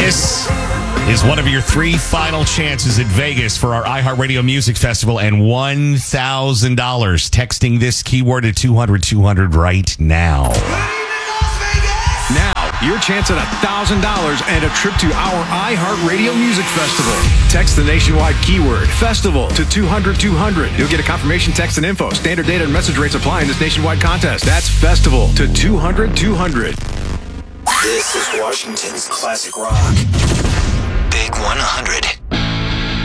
This is one of your 3 final chances at Vegas for our iHeartRadio Music Festival and $1,000. Texting this keyword at 200-200 right now. Now, your chance at $1,000 and a trip to our iHeartRadio Music Festival. Text the nationwide keyword FESTIVAL to 200-200. You'll get a confirmation text and info. Standard data and message rates apply in this nationwide contest. That's FESTIVAL to 200-200. This is Washington's classic rock. Big 100.